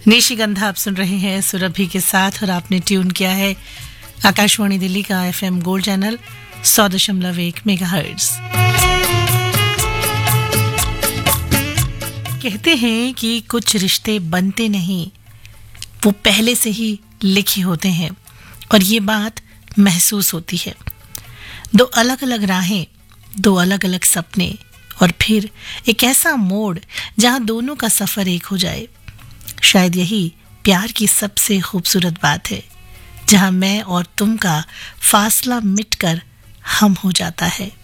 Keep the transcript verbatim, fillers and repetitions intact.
निशिगंधा आप सुन रहे हैं सुरभि के साथ और आपने ट्यून किया है आकाशवाणी दिल्ली का एफएम गोल्ड चैनल सौ दशमलव एक मेगाहर्ट्ज। कहते हैं कि कुछ रिश्ते बनते नहीं, वो पहले से ही लिखे होते हैं और ये बात महसूस होती है। दो अलग अलग राहें, दो अलग अलग सपने और फिर एक ऐसा मोड़ जहां दोनों का सफर एक हो जाए। शायद यही प्यार की सबसे खूबसूरत बात है, जहां मैं और तुम का फासला मिटकर हम हो जाता है।